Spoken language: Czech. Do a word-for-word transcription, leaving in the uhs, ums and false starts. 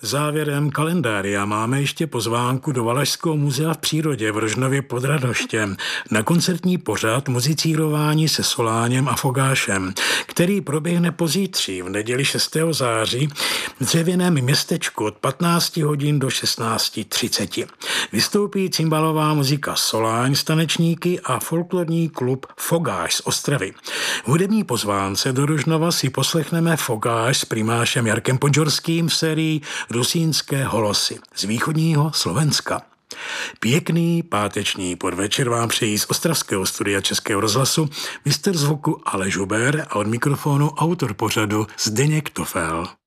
Závěrem kalendária máme ještě pozvánku do Valašského muzea v přírodě v Rožnově pod Radoštěm na koncertní pořad muzicírování se Soláněm a Fogášem, který proběhne pozítří v neděli šestého září v dřevěném městečku od patnácti hodin do šestnácti třiceti. Vystoupí cymbalová muzika Soláň s tanečníky a folklorní klub Fogáš z Ostravy. V hudební pozvánce do Rožnova si poslechneme Fogáš s primášem Jarkem Podžorským v sérii Rusínské holosy z východního Slovenska. Pěkný páteční podvečer vám přejí z ostravského studia Českého rozhlasu mistr zvuku Aleš Huber a od mikrofonu autor pořadu Zdeněk Tofel.